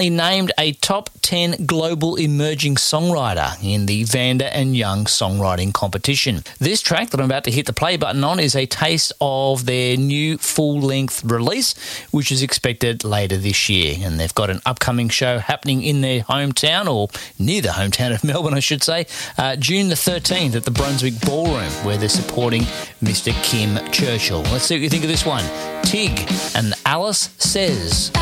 recently named a top 10 global emerging songwriter in the Vanda and Young Songwriting Competition. This track that I'm about to hit the play button on is a taste of their new full-length release, which is expected later this year. And they've got an upcoming show happening in their hometown, or near the hometown of Melbourne, I should say, June the 13th at the Brunswick Ballroom, where they're supporting Mr. Kim Churchill. Let's see what you think of this one. Tig and Alice Says.